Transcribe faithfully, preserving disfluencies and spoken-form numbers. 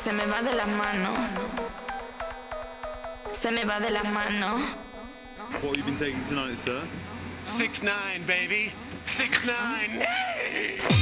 se me va de las manos. Se me va de las manos. What have you been taking tonight, sir? six nine, baby. six nine.